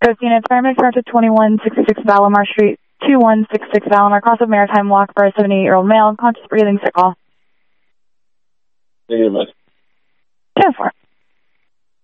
Coast units, paramedics are to 2166 Valamar Street, 2166 Valamar, cross of Maritime Walk for a 78-year-old male, conscious breathing, sick call. Negative, 10-4.